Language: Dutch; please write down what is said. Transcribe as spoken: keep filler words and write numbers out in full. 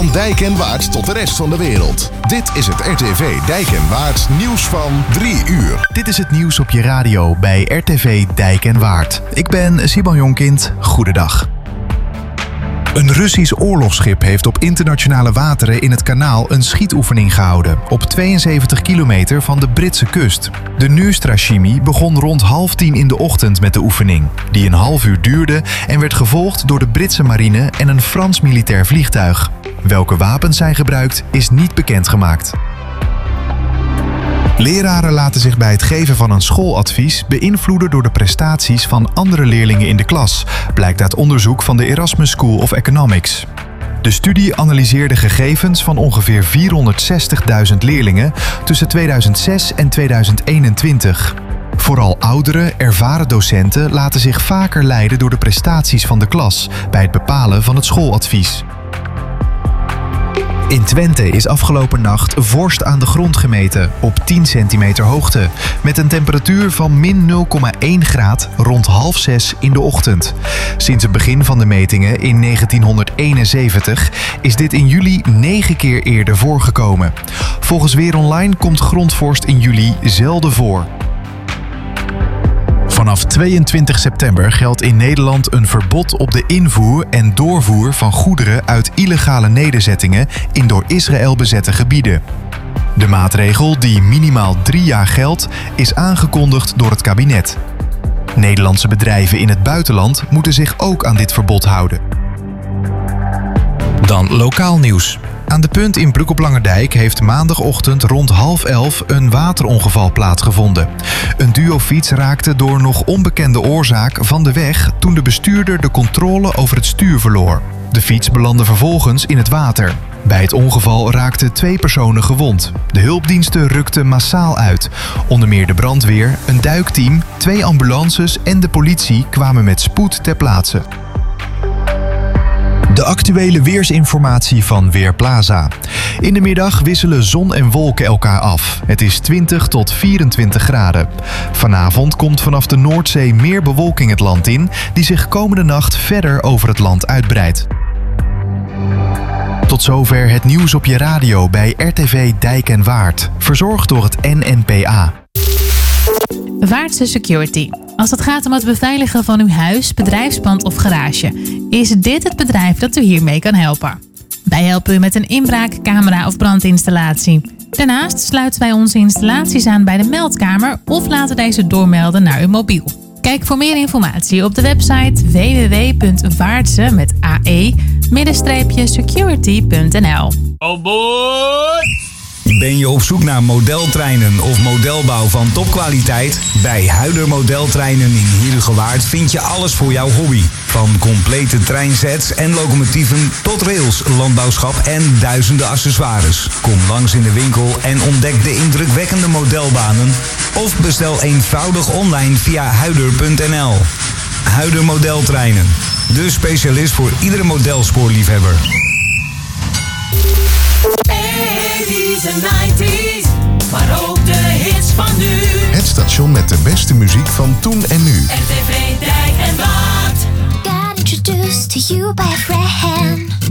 Van Dijk en Waard tot de rest van de wereld. Dit is het R T V Dijk en Waard nieuws van drie uur. Dit is het nieuws op je radio bij R T V Dijk en Waard. Ik ben Simon Jonkind. Goedendag. Een Russisch oorlogsschip heeft op internationale wateren in het kanaal een schietoefening gehouden op tweeënzeventig kilometer van de Britse kust. De Neustrashimi begon rond half tien in de ochtend met de oefening, die een half uur duurde en werd gevolgd door de Britse marine en een Frans militair vliegtuig. Welke wapens zijn gebruikt is niet bekendgemaakt. Leraren laten zich bij het geven van een schooladvies beïnvloeden door de prestaties van andere leerlingen in de klas, blijkt uit onderzoek van de Erasmus School of Economics. De studie analyseerde gegevens van ongeveer vierhonderdzestigduizend leerlingen tussen tweeduizend zes en tweeduizend eenentwintig. Vooral oudere, ervaren docenten laten zich vaker leiden door de prestaties van de klas bij het bepalen van het schooladvies. In Twente is afgelopen nacht vorst aan de grond gemeten op tien centimeter hoogte, met een temperatuur van min nul komma één graad rond half zes in de ochtend. Sinds het begin van de metingen in negentienhonderdeenenzeventig is dit in juli negen keer eerder voorgekomen. Volgens Weer Online komt grondvorst in juli zelden voor. Vanaf tweeëntwintig september geldt in Nederland een verbod op de invoer en doorvoer van goederen uit illegale nederzettingen in door Israël bezette gebieden. De maatregel, die minimaal drie jaar geldt, is aangekondigd door het kabinet. Nederlandse bedrijven in het buitenland moeten zich ook aan dit verbod houden. Dan lokaal nieuws. Aan de Punt in Broek op Langerdijk heeft maandagochtend rond half elf een waterongeval plaatsgevonden. Een duofiets raakte door nog onbekende oorzaak van de weg toen de bestuurder de controle over het stuur verloor. De fiets belandde vervolgens in het water. Bij het ongeval raakten twee personen gewond. De hulpdiensten rukten massaal uit. Onder meer de brandweer, een duikteam, twee ambulances en de politie kwamen met spoed ter plaatse. De actuele weersinformatie van Weerplaza. In de middag wisselen zon en wolken elkaar af. Het is twintig tot vierentwintig graden. Vanavond komt vanaf de Noordzee meer bewolking het land in, die zich komende nacht verder over het land uitbreidt. Tot zover het nieuws op je radio bij R T V Dijk en Waard. Verzorgd door het N N P A. Waardse Security. Als het gaat om het beveiligen van uw huis, bedrijfspand of garage, is dit het bedrijf dat u hiermee kan helpen. Wij helpen u met een inbraak, camera of brandinstallatie. Daarnaast sluiten wij onze installaties aan bij de meldkamer of laten deze doormelden naar uw mobiel. Kijk voor meer informatie op de website w w w punt waardse met ae security punt n l. Oh boy! Ben je op zoek naar modeltreinen of modelbouw van topkwaliteit? Bij Huider Modeltreinen in Heerhugowaard vind je alles voor jouw hobby. Van complete treinsets en locomotieven tot rails, landbouwschap en duizenden accessoires. Kom langs in de winkel en ontdek de indrukwekkende modelbanen. Of bestel eenvoudig online via huider punt n l. Huider Modeltreinen. De specialist voor iedere modelspoorliefhebber. De nineties, maar ook de hits van nu. Het station met de beste muziek van toen en nu. R T V Dijk en Waard. Got introduced to you by a friend.